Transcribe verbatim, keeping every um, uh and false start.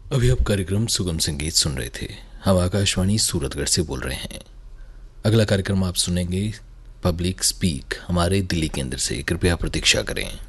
अभी आप कार्यक्रम सुगम संगीत सुन रहे थे। हम आकाशवाणी सूरतगढ़ से बोल रहे हैं। अगला कार्यक्रम आप सुनेंगे पब्लिक स्पीक हमारे दिल्ली केंद्र से। कृपया प्रतीक्षा करें।